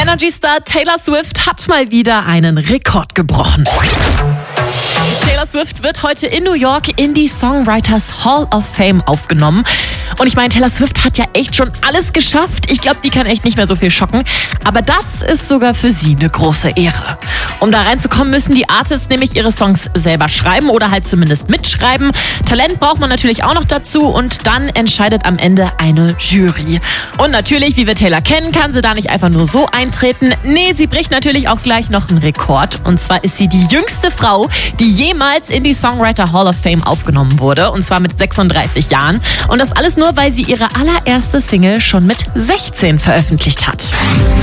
Energy-Star Taylor Swift hat mal wieder einen Rekord gebrochen. Taylor Swift wird heute in New York in die Songwriters Hall of Fame aufgenommen. Und ich meine, Taylor Swift hat ja echt schon alles geschafft. Ich glaube, die kann echt nicht mehr so viel schocken. Aber das ist sogar für sie eine große Ehre. Um da reinzukommen, müssen die Artists nämlich ihre Songs selber schreiben oder halt zumindest mitschreiben. Talent braucht man natürlich auch noch dazu und dann entscheidet am Ende eine Jury. Und natürlich, wie wir Taylor kennen, kann sie da nicht einfach nur so eintreten. Nee, sie bricht natürlich auch gleich noch einen Rekord. Und zwar ist sie die jüngste Frau, die jemals in die Songwriter Hall of Fame aufgenommen wurde. Und zwar mit 36 Jahren. Und das alles nur, weil sie ihre allererste Single schon mit 16 veröffentlicht hat.